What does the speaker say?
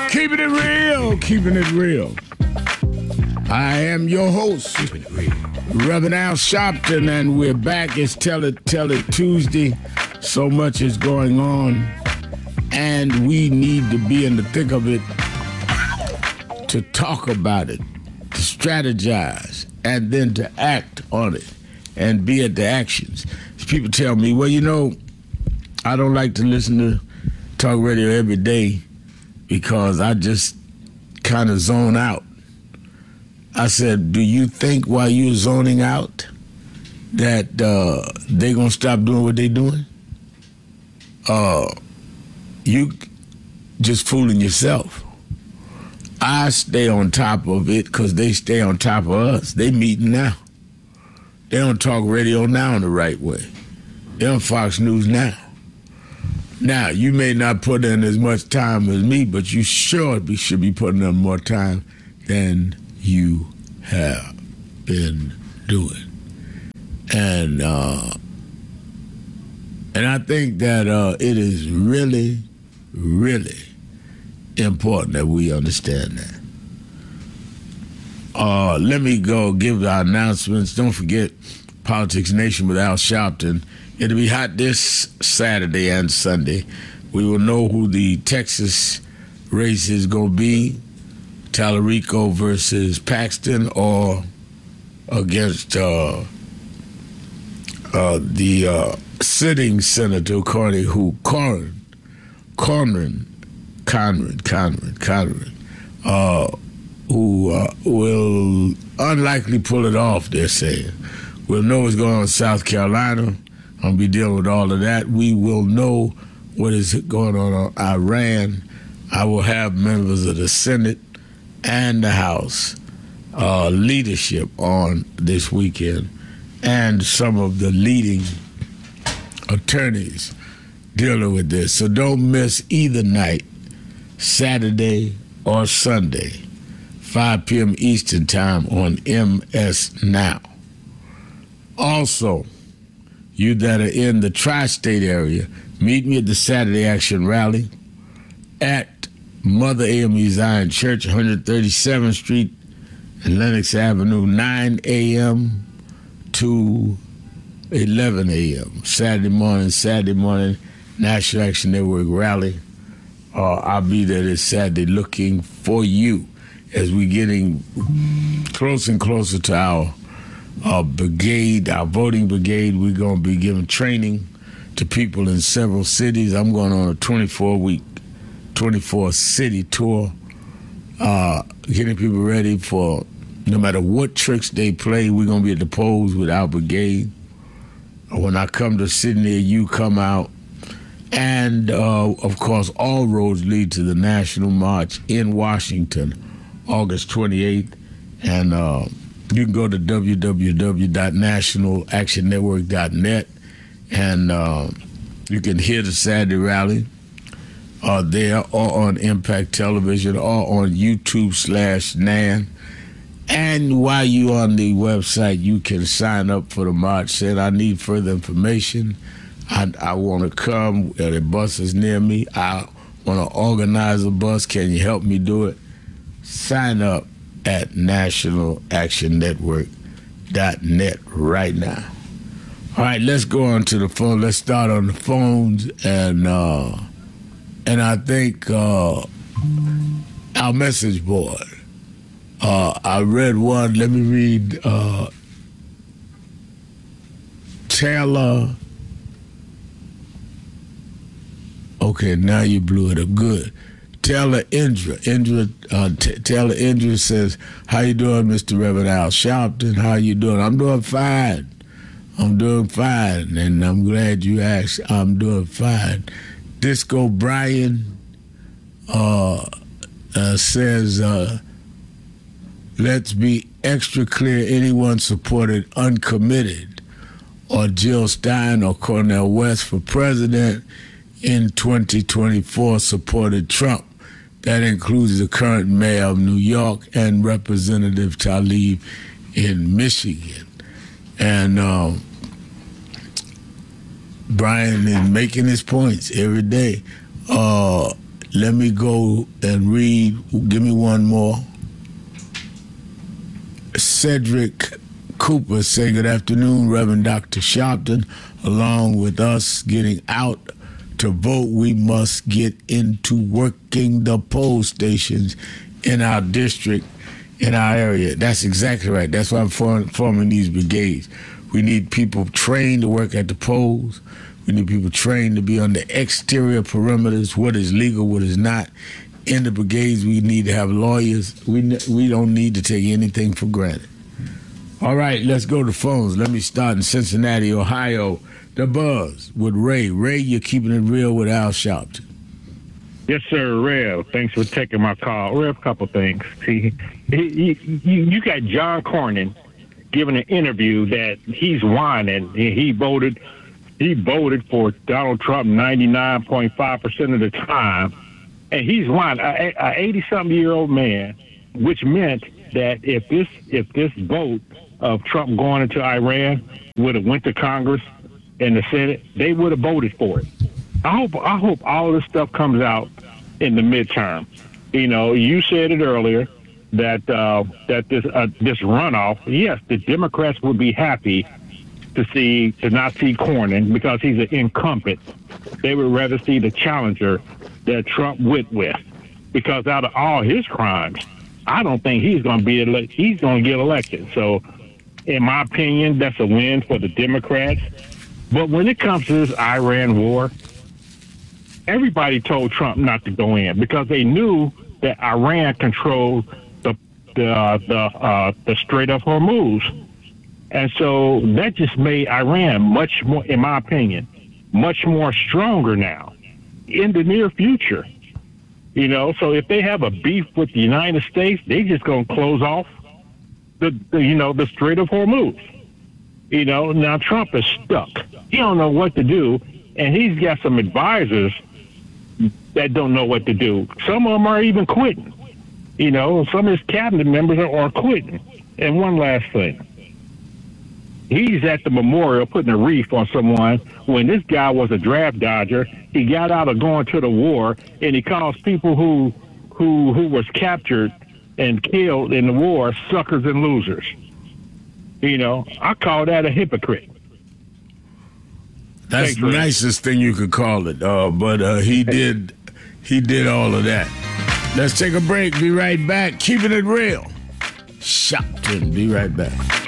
Keeping it real, keeping it real. I am your host, Reverend Al Sharpton, and we're back. It's Tell It Tuesday. So much is going on, and we need to be in the thick of it to talk about it, to strategize, and then to act on it and be at the actions. People tell me, well, you know, I don't like to listen to talk radio every day because I just kind of zone out. I said, do you think while you're zoning out that they're going to stop doing what they're doing? You just fooling yourself. I stay on top of it because they stay on top of us. They meeting now. They don't talk radio now in the right way. They on Fox News now. Now, you may not put in as much time as me, but you sure should be putting in more time than you have been doing. And I think that it is really, really important that we understand that. Let me go give our announcements. Don't forget Politics Nation with Al Sharpton. It'll be hot this Saturday and Sunday. We will know who the Texas race is going to be. Tallarico versus Paxton, or against the sitting Senator Conran, who will unlikely pull it off, they're saying. We'll know what's going on in South Carolina. I'll be dealing with all of that. We will know what is going on in Iran. I will have members of the Senate and the House leadership on this weekend, and some of the leading attorneys dealing with this. So don't miss either night, Saturday or Sunday, 5 p.m. Eastern Time on MS Now. Also, you that are in the tri-state area, meet me at the Saturday Action Rally at Mother AME Zion Church, 137th Street and Lenox Avenue, 9 a.m. to 11 a.m. Saturday morning, National Action Network Rally. I'll be there this Saturday looking for you as we're getting closer and closer to our brigade, our voting brigade. We're going to be giving training to people in several cities. I'm going on a 24-city tour, getting people ready for no matter what tricks they play. We're going to be at the polls with our brigade. When I come to Sydney, you come out. And, of course, all roads lead to the National March in Washington, August 28th. And you can go to www.nationalactionnetwork.net, and you can hear the Saturday rally there, or on Impact Television, or on YouTube/NAN. And while you're on the website, you can sign up for the march. Said, I need further information. I want to come. The bus is near me. I want to organize a bus. Can you help me do it? Sign up at nationalactionnetwork.net right now. All right, let's go on to the phone. Let's start on the phones, and I think our message board. I read one. Let me read Taylor. Okay, now you blew it up. Good. Taylor Indra. Taylor Indra says, how you doing, Mr. Reverend Al Sharpton? How you doing? I'm doing fine. I'm doing fine, and I'm glad you asked. I'm doing fine. Disco Brian says, let's be extra clear. Anyone supported Uncommitted or Jill Stein or Cornel West for president in 2024 supported Trump. That includes the current mayor of New York and Representative Tlaib in Michigan. And Brian is making his points every day. Let me go and read. Give me one more. Cedric Cooper say, good afternoon, Reverend Dr. Sharpton. Along with us getting out to vote, we must get into working the poll stations in our district, in our area. That's exactly right. That's why I'm forming these brigades. We need people trained to work at the polls. We need people trained to be on the exterior perimeters, what is legal, what is not. In the brigades, we need to have lawyers. We don't need to take anything for granted. All right, let's go to phones. Let me start in Cincinnati, Ohio. The Buzz with Ray. Ray, you're keeping it real with Al Sharpton. Yes, sir, Rev. Thanks for taking my call. Rev, a couple things. See, you got John Cornyn giving an interview that he's whining. He voted for Donald Trump 99.5% of the time, and he's whining. An 80-something-year-old man, which meant that if this vote of Trump going into Iran would have went to Congress and the Senate, they would have voted for it. I hope all of this stuff comes out in the midterm. You know, you said it earlier that this runoff. Yes, the Democrats would be happy to not see Cornyn because he's an incumbent. They would rather see the challenger that Trump went with, because out of all his crimes, I don't think he's going to he's going to get elected. So, in my opinion, that's a win for the Democrats. But when it comes to this Iran war, everybody told Trump not to go in because they knew that Iran controlled the Strait of Hormuz. And so that just made Iran much more, in my opinion, much more stronger now in the near future. You know, so if they have a beef with the United States, they just going to close off the Strait of Hormuz. You know, now Trump is stuck. He don't know what to do, and he's got some advisors that don't know what to do. Some of them are even quitting. You know, some of his cabinet members are quitting. And one last thing. He's at the memorial putting a wreath on someone when this guy was a draft dodger. He got out of going to the war, and he calls people who was captured and killed in the war suckers and losers. You know, I call that a hypocrite. That's the nicest thing you could call it. But he did all of that. Let's take a break. Be right back. Keeping it real. Sharpton. Be right back.